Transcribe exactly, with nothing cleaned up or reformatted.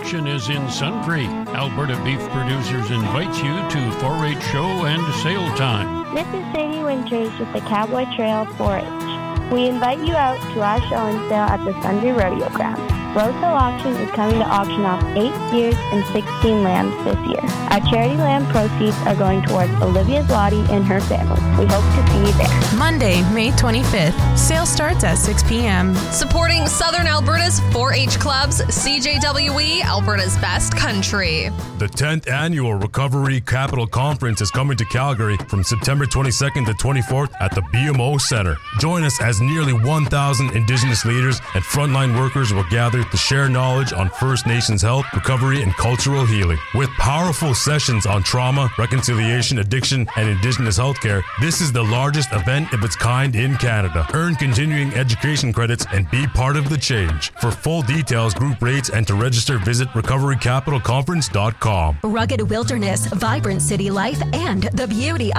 action is in Sun Creek. Alberta Beef Producers invites you to four H show and sale time. This is Sadie Winters with the Cowboy Trail four H. We invite you out to our show and sale at the Sundre Rodeo Grounds. Roseville Auction is coming to auction off eight steers and sixteen lambs this year. Our charity lamb proceeds are going towards Olivia Zloty and her family. We hope to see you there. Monday, May twenty-fifth. Sale starts at six p.m. Supporting Southern Alberta's four H clubs, C J W E, Alberta's best country. The tenth Annual Recovery Capital Conference is coming to Calgary from September twenty-second to twenty-fourth at the B M O Centre. Join us as nearly one thousand Indigenous leaders and frontline workers will gather to share knowledge on First Nations health, recovery, and cultural healing. With powerful sessions on trauma, reconciliation, addiction, and Indigenous healthcare, this is the largest event of its kind in Canada. Earn continuing education credits and be part of the change. For full details, group rates, and to register, visit recovery capital conference dot com. Rugged wilderness, vibrant city life, and the beauty of